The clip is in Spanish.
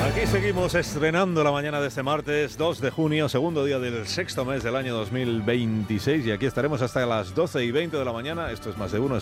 Aquí seguimos estrenando la mañana de este martes 2 de junio, segundo día del sexto mes del año 2026, y aquí estaremos hasta las 12:20 de la mañana. Esto es Más de Uno.